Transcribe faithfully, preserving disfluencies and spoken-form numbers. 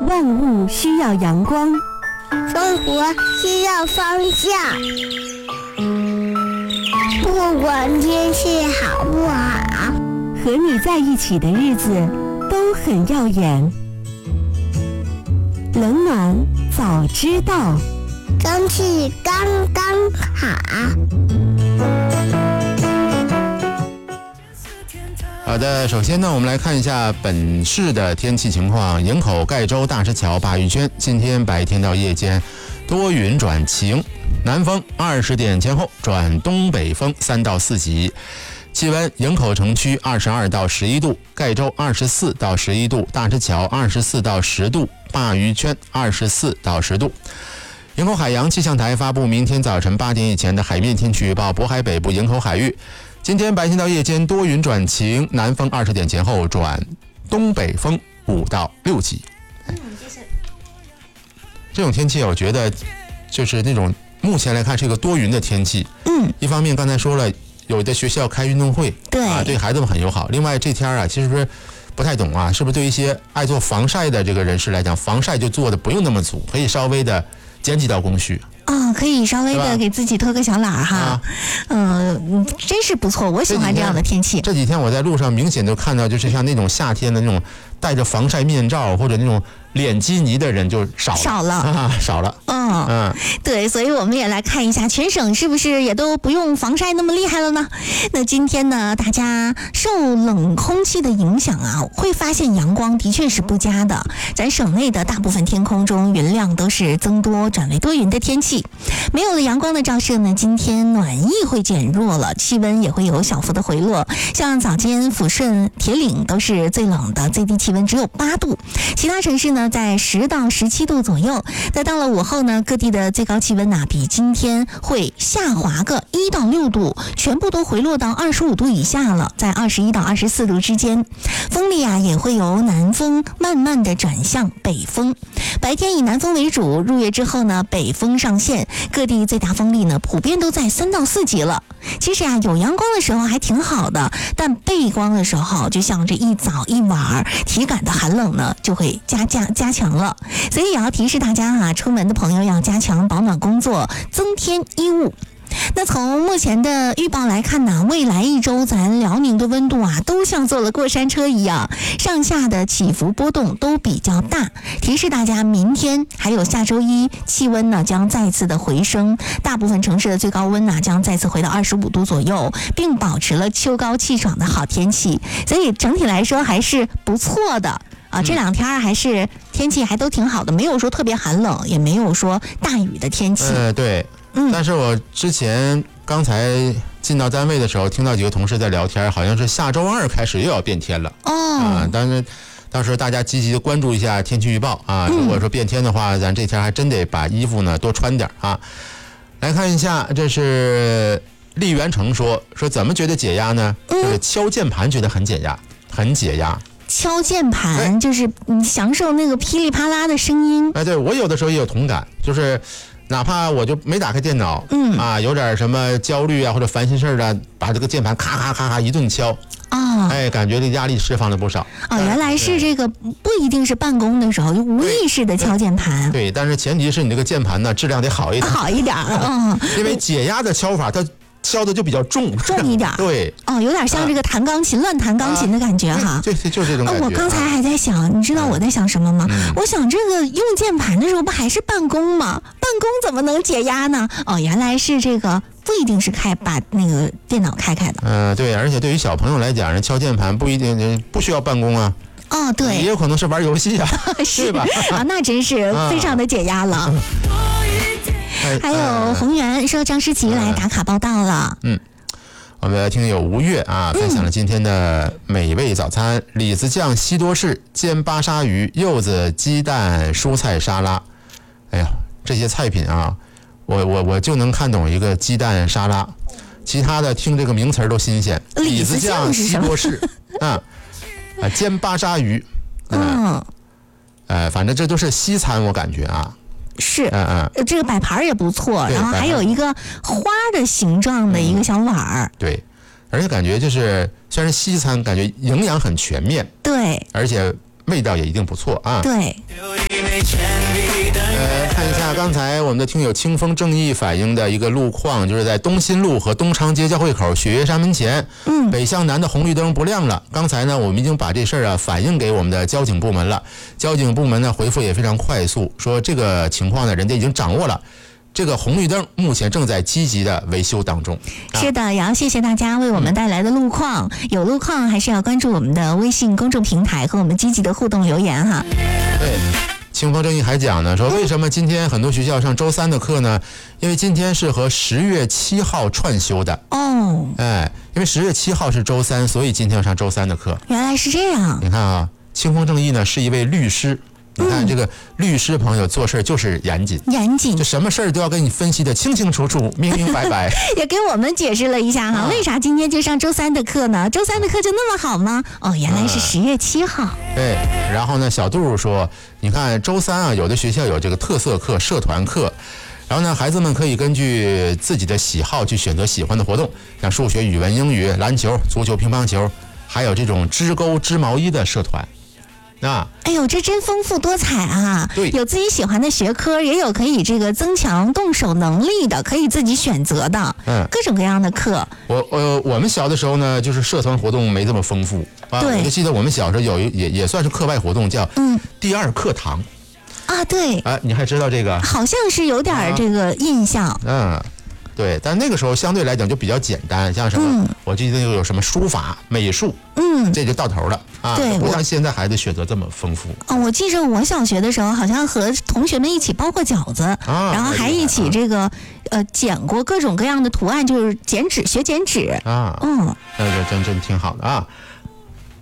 万物需要阳光， 生活需要方向。不管天气好不好， 和你在一起的日子都很耀眼。冷暖早知道， 天气刚刚好。 好的，首先呢，我们来看一下本市的天气情况。营口、盖州、大石桥、鲅鱼圈，今天白天到夜间多云转晴，南风二十点前后转东北风三到四级。气温：营口城区二十二到十一度，盖州二十四到十一度，大石桥二十四到十度，鲅鱼圈二十四到十度。营口海洋气象台发布明天早晨八点以前的海面天气预报：渤海北部营口海域。今天白天到夜间多云转晴，南风二十点前后转东北风五到六级。嗯，就是这种天气，我觉得就是那种目前来看是一个多云的天气。 嗯， 一方面刚才说了，有的学校开运动会， 对啊，对孩子们很友好。另外这天啊，其实不太懂啊，是不是对一些爱做防晒的这个人士来讲，防晒就做的不用那么足，可以稍微的减几道工序。 啊、哦，可以稍微的给自己偷个小懒哈，嗯、啊呃，真是不错，我喜欢这样的天气。 这几天我在路上明显都看到，就是像那种夏天的那种戴着防晒面罩或者那种脸基尼的人就少了， 少了， 啊、少了。 嗯嗯，对，所以我们也来看一下全省是不是也都不用防晒那么厉害了呢？那今天呢，大家受冷空气的影响啊，会发现阳光的确是不佳的。咱省内的大部分天空中云量都是增多转为多云的天气。没有了阳光的照射呢，今天暖意会减弱了，气温也会有小幅的回落。像早间抚顺、铁岭都是最冷的，最低气温只有八度，其他城市呢在十到十七度左右。再到了午后呢，各地的最高气温呢、啊、比今天会下滑个一到六度，全部都回落到二十五度以下了，在二十一到二十四度之间。风力啊也会由南风慢慢的转向北风，白天以南风为主，入夜之后呢，北风上线。各地最大风力呢，普遍都在三到四级了。其实啊，有阳光的时候还挺好的，但背光的时候，就像这一早一晚，体感的寒冷呢，就会加加加强了。所以也要提示大家啊，出门的朋友要加强保暖工作，增添衣物。那从目前的预报来看呢，未来一周咱辽宁的温度啊，都像坐了过山车一样，上下的起伏波动都比较大。提示大家，明天还有下周一，气温呢将再次的回升，大部分城市的最高温呢将再次回到二十五度左右，并保持了秋高气爽的好天气。所以整体来说还是不错的。啊，这两天还是天气还都挺好的，没有说特别寒冷，也没有说大雨的天气。 呃，对。嗯，但是我之前刚才进到单位的时候，听到几个同事在聊天，好像是下周二开始又要变天了。 哦， 啊，但是到时候大家积极的关注一下天气预报啊。如果说变天的话，咱这天还真得把衣服呢多穿点啊。来看一下，这是厉元成说说怎么觉得解压呢？就是敲键盘觉得很解压，很解压。 敲键盘就是你享受那个噼里啪啦的声音。 哎，对，我有的时候也有同感，就是哪怕我就没打开电脑， 嗯啊，有点什么焦虑啊或者烦心事儿啊，把这个键盘咔咔咔咔一顿敲， 啊， 哎，感觉这压力释放了不少。 哦，原来是这个，不一定是办公的时候就无意识的敲键盘。 对，但是前提是你这个键盘呢质量得好一点， 好一点，嗯， 因为解压的敲法它敲的就比较重， 重一点。 对， 哦，有点像这个弹钢琴、乱弹钢琴的感觉哈。 对，对，就是这种感觉。 我刚才还在想，你知道我在想什么吗？ 嗯、 我想这个用键盘的时候不还是办公吗？办公怎么能解压呢？哦，原来是这个，不一定是开把那个电脑开开的。 嗯、呃，对，而且对于小朋友来讲，人敲键盘不一定不需要办公啊。 哦，对， 也有可能是玩游戏啊， 是吧？ 啊，那真是非常的解压了。啊、还有宏源说张诗琪来打卡报道了。 嗯。我们的听友吴越啊，分享了今天的美味早餐：李子酱西多士、煎巴沙鱼、柚子鸡蛋蔬菜沙拉。哎呀，这些菜品啊，我我我就能看懂一个鸡蛋沙拉，其他的听这个名词都新鲜。李子酱西多士啊，啊煎巴沙鱼， 嗯， 呃，反正这都是西餐，我感觉啊。 是， 嗯嗯， 这个摆盘也不错，然后还有一个花的形状的一个小碗儿、嗯。 对，而且感觉就是虽然是西餐，感觉营养很全面。 对， 而且味道也一定不错啊。 对。 呃，看一下刚才我们的听友清风正义反映的一个路况，就是在东新路和东长街交汇口雪岳山门前， 嗯， 北向南的红绿灯不亮了。刚才呢，我们已经把这事儿啊反映给我们的交警部门了，交警部门呢回复也非常快速，说这个情况呢，人家已经掌握了。这个红绿灯目前正在积极的维修当中。 啊、是的，也要谢谢大家为我们带来的路况。嗯、有路况还是要关注我们的微信公众平台和我们积极的互动留言哈。 对，清风正义还讲呢，说为什么今天很多学校上周三的课呢？因为今天是和十月七号串休的。 哦， 哎，因为十月七号是周三，所以今天要上周三的课。 原来是这样。 你看啊，清风正义呢是一位律师。你看这个律师朋友做事就是严谨， 严谨， 就什么事儿都要给你分析的清清楚楚、明明白白。 也给我们解释了一下哈，啊、为啥今天就上周三的课呢？周三的课就那么好吗？哦，原来是十月七号。啊、 对，然后呢，小杜说，你看周三啊，有的学校有这个特色课、社团课。然后呢，孩子们可以根据自己的喜好去选择喜欢的活动，像数学、语文、英语、篮球、足球、乒乓球，还有这种织钩、织毛衣的社团。啊， 哎呦，这真丰富多彩啊！ 对， 有自己喜欢的学科，也有可以这个增强动手能力的，可以自己选择的， 嗯， 各种各样的课。 我呃，我们小的时候呢，就是社团活动没这么丰富啊。 对， 我就记得我们小时候有一也也算是课外活动，叫嗯第二课堂。 啊，对。 啊，你还知道这个？ 好像是有点这个印象。 啊、嗯。对，但那个时候相对来讲就比较简单，像什么，嗯、我记得有什么书法、美术， 嗯， 这就到头了啊。 对， 不像现在孩子选择这么丰富。 哦，我记着我小学的时候，好像和同学们一起包过饺子，啊、然后还一起这个、啊、呃剪过各种各样的图案，就是剪纸学剪纸啊。嗯，那就真真挺好的啊。